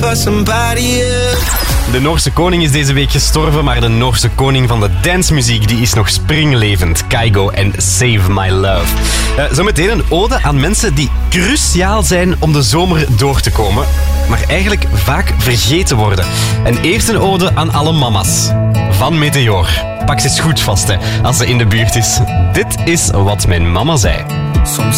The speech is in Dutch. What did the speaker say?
for somebody else. De Noorse koning is deze week gestorven, maar de Noorse koning van de dancemuziek die is nog springlevend. Kygo en Save My Love. Zometeen een ode aan mensen die cruciaal zijn om de zomer door te komen, maar eigenlijk vaak vergeten worden. En eerst een ode aan alle mama's. Van Meteor. Pak ze eens goed vast, hè, als ze in de buurt is. Dit is wat mijn mama zei. Soms